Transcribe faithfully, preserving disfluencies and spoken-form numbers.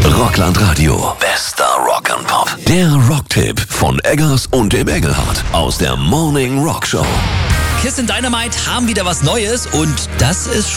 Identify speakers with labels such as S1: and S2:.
S1: Rockland Radio. Bester Rock and Pop. Der Rocktipp von Eggers und dem Engelhardt aus der Morning Rock Show.
S2: Kiss and Dynamite haben wieder was Neues und das ist